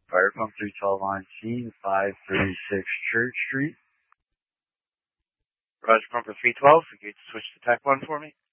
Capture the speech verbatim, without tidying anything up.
Fire pump three twelve on scene, five thirty-six Church Street. Roger, pumper three twelve. If you could switch to T A C one for me.